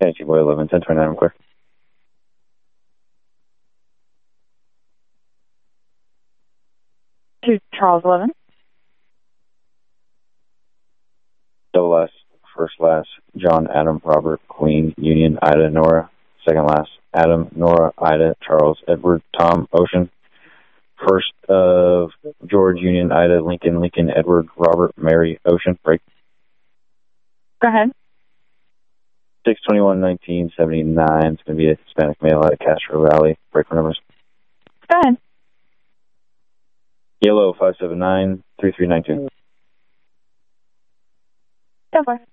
Yankee Boy 11, 1029, I'm clear. To Charles 11. Double S, first last, John, Adam, Robert, Queen, Union, Ida, Nora. Second last, Adam, Nora, Ida, Charles, Edward, Tom, Ocean. First of George, Union, Ida, Lincoln, Lincoln, Edward, Robert, Mary, Ocean. Break. Go ahead. 6/21/1979. It's going to be a Hispanic male out of Castro Valley. Break for numbers. Go ahead. Yellow 579-3392. Go for it.